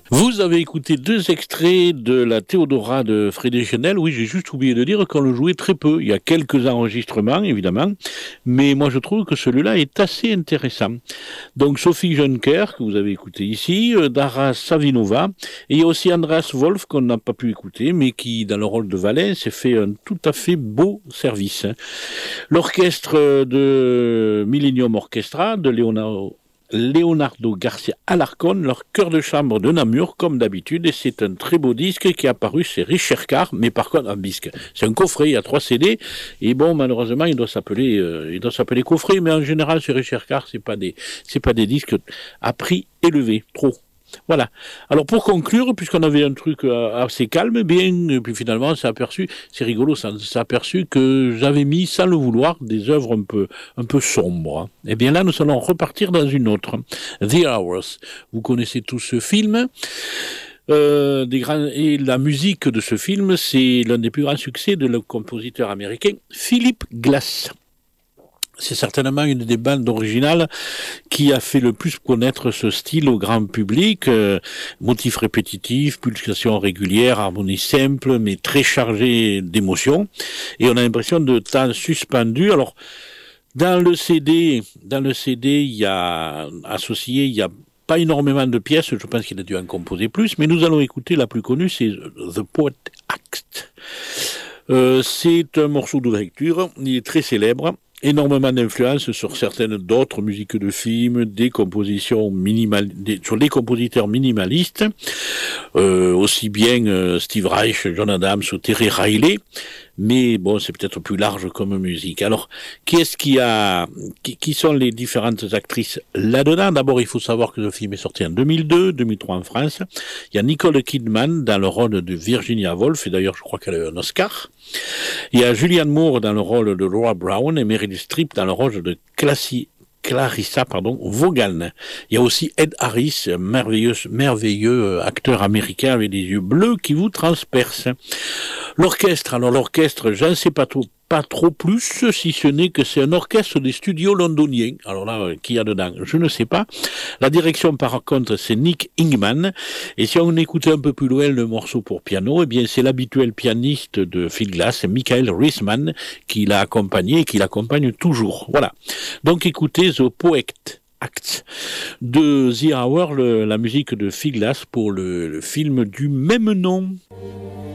Vous avez écouté deux extraits de la Théodora de Frédéric Channel. Oui, j'ai juste oublié de dire qu'on le jouait très peu. Il y a quelques enregistrements, évidemment, mais moi je trouve que celui-là est assez intéressant. Donc Sophie Juncker, que vous avez écouté ici, Dara Savinova, et il y a aussi Andreas Wolf qu'on n'a pas pu écouter, mais qui, dans le rôle de Valin, s'est fait un tout à fait beau service. L'orchestre de Millennium Orchestra, de Leonardo Garcia Alarcón, leur chœur de chambre de Namur, comme d'habitude, et c'est un très beau disque qui est apparu, c'est Richard Carr, mais par contre un disque. C'est un coffret, il y a 3 CD, et bon, malheureusement, il doit s'appeler coffret, mais en général, sur Richard Carr, c'est pas des disques à prix élevé, trop. Voilà. Alors pour conclure, puisqu'on avait un truc assez calme, bien, puis finalement, c'est rigolo, ça s'est aperçu que j'avais mis, sans le vouloir, des œuvres un peu sombres, hein. Eh bien là, nous allons repartir dans une autre, The Hours. Vous connaissez tous ce film. Et la musique de ce film, c'est l'un des plus grands succès de le compositeur américain Philip Glass. C'est certainement une des bandes originales qui a fait le plus connaître ce style au grand public. Motifs répétitifs, pulsations régulières, harmonie simple, mais très chargée d'émotions. Et on a l'impression de temps suspendu. Alors, dans le CD, il y a pas énormément de pièces. Je pense qu'il a dû en composer plus, mais nous allons écouter la plus connue, c'est The Poet Act. C'est un morceau d'ouverture, il est très célèbre, énormément d'influence sur certaines d'autres musiques de films, sur des compositeurs minimalistes, aussi bien Steve Reich, John Adams ou Terry Riley, mais bon, c'est peut-être plus large comme musique. Alors, qui sont les différentes actrices là-dedans? D'abord, il faut savoir que le film est sorti en 2002, 2003 en France. Il y a Nicole Kidman dans le rôle de Virginia Woolf, et d'ailleurs, je crois qu'elle a eu un Oscar. Il y a Julianne Moore dans le rôle de Laura Brown et Meryl Streep dans le rôle de Clarissa Vaughan. Il y a aussi Ed Harris, merveilleux acteur américain avec des yeux bleus qui vous transpercent. L'orchestre, j'en sais pas trop plus, si ce n'est que c'est un orchestre des studios londoniens. Alors là, qui y a dedans, je ne sais pas. La direction, par contre, c'est Nick Ingman. Et si on écoutait un peu plus loin le morceau pour piano, eh bien, c'est l'habituel pianiste de Phil Glass, Michael Riesman, qui l'a accompagné et qui l'accompagne toujours. Voilà. Donc, écoutez The Poet Act de The Hour, la musique de Phil Glass pour le film du même nom.